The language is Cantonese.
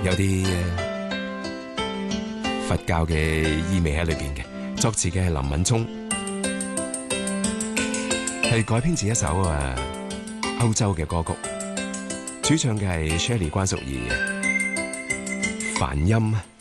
有啲佛教嘅意味喺裏邊嘅。作詞嘅係林敏聰，係改編自一首歐洲嘅歌曲，主唱嘅係 Shirley 關淑怡，梵音。